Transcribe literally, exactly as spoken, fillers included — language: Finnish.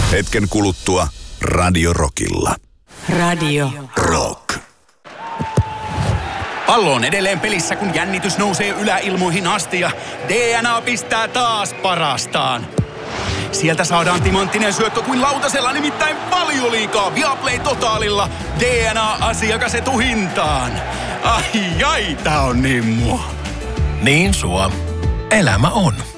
Hetken kuluttua Radio Rockilla. Radio Rock. Pallo on edelleen pelissä, kun jännitys nousee yläilmoihin asti ja D N A pistää taas parastaan. Sieltä saadaan timanttinen syöttö kuin lautasella, nimittäin Valioliigaa Viaplay Totaalilla. D N A-asiakas etuhintaan. Ai ai, tää on niin mua. Niin sua. Elämä on.